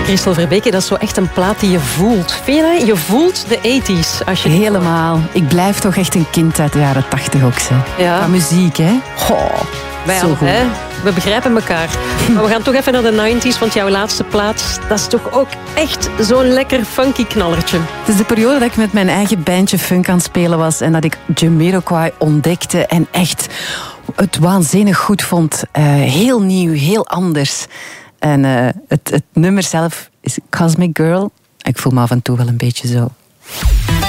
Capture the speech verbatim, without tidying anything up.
Christel Verbeke, dat is zo echt een plaat die je voelt. Vind je dat? Je voelt de tachtiger als je Helemaal. Ik blijf toch echt een kind uit de jaren tachtig ook. Hè. Ja. Qua muziek, hè. Goh, Wij zo al, goed. hè? We begrijpen elkaar. Maar we gaan toch even naar de tachtiger, want jouw laatste plaat, dat is toch ook echt zo'n lekker funky knallertje. Het is de periode dat ik met mijn eigen bandje funk aan het spelen was en dat ik Jamiroquai ontdekte en echt het waanzinnig goed vond. Uh, heel nieuw, heel anders. En uh, het, het nummer zelf is Cosmic Girl. Ik voel me af en toe wel een beetje zo.